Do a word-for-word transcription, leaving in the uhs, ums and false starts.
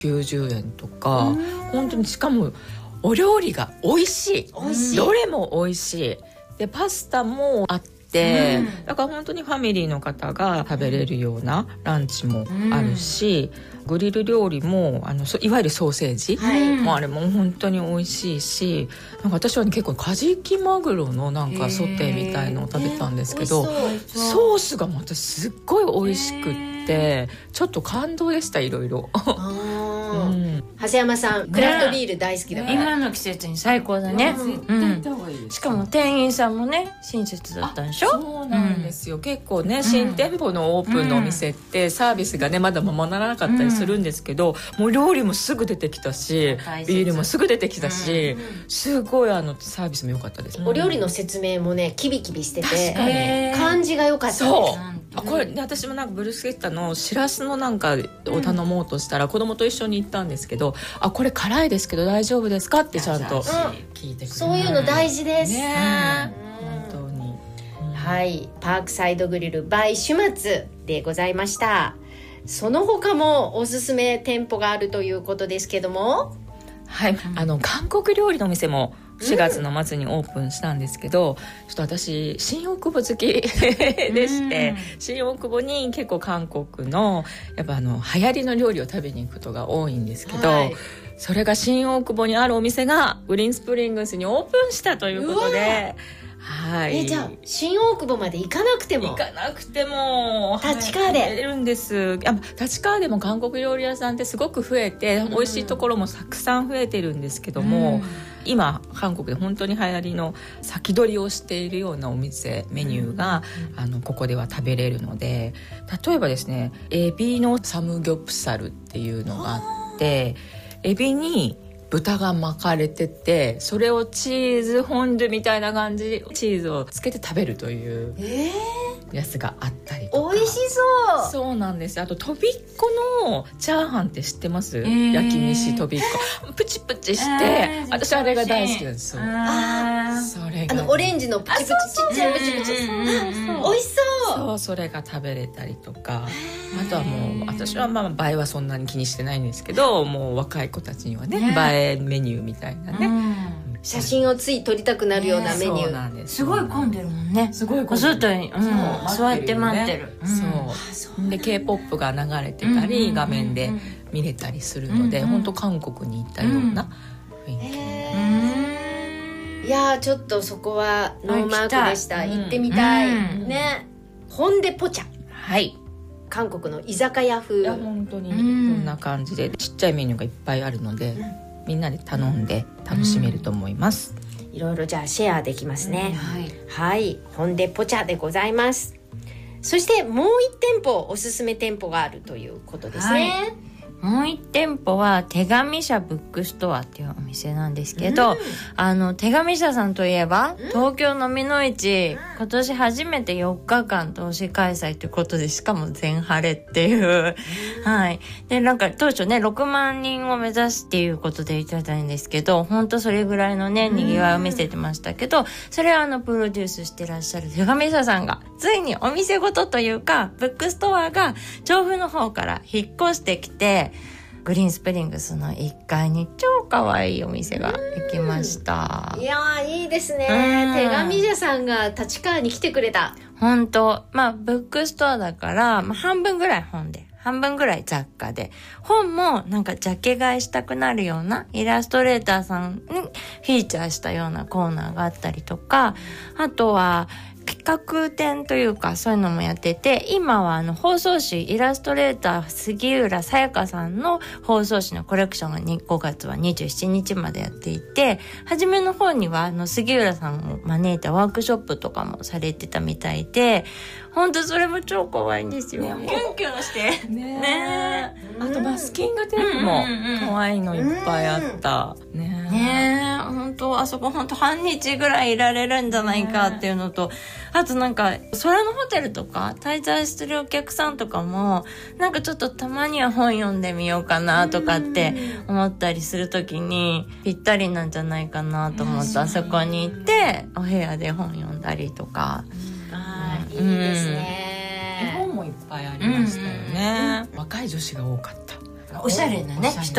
きゅうじゅうえんとか、本当にしかもお料理が美味しい、 美味しい、 どれも美味しいで、パスタもあって、うん、だから本当にファミリーの方が食べれるようなランチもあるし、うん、グリル料理もあのいわゆるソーセージ、はい、もうあれも本当に美味しいし、なんか私は、ね、結構カジキマグロのなんかソテーみたいのを食べたんですけど、ソースがまたすっごい美味しくってちょっと感動でした。いろいろうん、長谷山さんクラフトビール大好きだから、 ね、今の季節に最高だね、絶対行った方がいいです、うん、しかも店員さんもね親切だったんでしょ。 そうなんですよ、うん、結構ね新店舗のオープンのお店ってサービスがねまだままならなかったりするんですけど、うん、もう料理もすぐ出てきたしビールもすぐ出てきたし、うん、すごいあのサービスも良かったです、うん、 お料理の説明もねキビキビしてて感じが良かったです。 そうあこれ、ね、私もなんかブルスケッタのしらすのなんかを頼もうとしたら、うん、子供と一緒に行ったんですけど、あこれ辛いですけど大丈夫ですかってちゃんと聞いてくれる、 そういうの大事です、 ねうん、本当に、 うん、はいパークサイドグリル by シュマツでございました。その他もおすすめ店舗があるということですけども、 はい、あの韓国料理のお店もしがつの末にオープンしたんですけど、うん、ちょっと私新大久保好きでして、うん、新大久保に結構韓国のやっぱあの流行りの料理を食べに行くことが多いんですけど、はい、それが新大久保にあるお店がグリーンスプリングスにオープンしたということで、はい、 えじゃあ新大久保まで行かなくても行かなくても立川で食べれるんです。あ立川でも韓国料理屋さんってすごく増えて、うん、美味しいところもたくさん増えてるんですけども、うん今韓国で本当に流行りの先取りをしているようなお店メニューが、うん、あのここでは食べれるので、例えばですねエビのサムギョプサルっていうのがあって、エビに豚が巻かれてて、それをチーズフォンデュみたいな感じチーズをつけて食べるというやつがあったりとか、 美味しそう。 そうなんです。あととびっこのチャーハンって知ってます、えー、焼き飯とびっこプチプチして、えー、私あれが大好きなんですよ。 あそれがあのオレンジのプチプチちっちゃいプチプチ、美味しそう。 そうそれが食べれたりとか、あとはもう私はまあ映えはそんなに気にしてないんですけど、もう若い子たちにはね、ね映えメニューみたいなね、うん、 写真をつい撮りたくなるようなメニュー、ね、そうなんです。 すごい混んでるもんね。 すごい混んでる。 外に、うん、座って待ってる、うん、 そうで K-ポップ が流れてたり、うんうん、画面で見れたりするので、うんうん、本当韓国に行ったような雰囲気、 うん、いやちょっとそこはノーマークでした。行ってみたい、うん、ね。ホンデポチャ、 はい韓国の居酒屋風。いや本当にこんな感じでちっちゃいメニューがいっぱいあるので、うん、みんなで頼んで楽しめると思います、 うん、いろいろじゃあシェアできますね、うん、はい、はい、ホンデポチャでございます。そしてもう一店舗おすすめ店舗があるということですね、はい、 もう一店舗は手紙社ブックストアっていうお店なんですけど、うん、あの手紙社さんといえば、うん、東京のみの市、今年初めてよっかかん投資開催ということで、しかも全晴れっていう、うん、はいでなんか当初ねろくまんにんを目指すっていうことで言ってたんですけど、本当それぐらいのねにぎわいを見せてましたけど、それをあのプロデュースしてらっしゃる手紙社さんがついにお店ごとというかブックストアが調布の方から引っ越してきて、グリーンスプリングスのいっかいに超可愛いお店ができました。 いやーいいですね。手紙社さんが立川に来てくれた。 本当まあブックストアだから、まあ、半分ぐらい本で半分ぐらい雑貨で、本もなんかジャケ買いしたくなるようなイラストレーターさんにフィーチャーしたようなコーナーがあったりとか、あとは企画展というかそういうのもやってて、今はあの包装紙イラストレーター杉浦さやかさんの包装紙のコレクションがごがつはにじゅうしちにちまでやっていて、初めの方にはあの杉浦さんを招いたワークショップとかもされてたみたいで、ほんとそれも超可愛いんですよ、ね、キュンキュンしてねね。あとマスキングテープも可愛いのいっぱいあったね。 ねえほんとあそこほんと半日ぐらいいられるんじゃないかっていうのと、あとなんか空のホテルとか滞在してるお客さんとかもなんかちょっとたまには本読んでみようかなとかって思ったりするときにぴったりなんじゃないかなと思って、あそこに行ってお部屋で本読んだりとか、 あいいですね。 絵本もいっぱいありましたよね、うんうん、若い女子が多かった。 おしゃれなね